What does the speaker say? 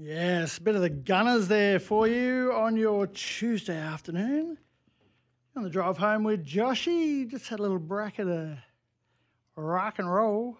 Yes, a bit of the Gunners there for you on your Tuesday afternoon. On the drive home with Joshy, just had a little bracket of rock and roll.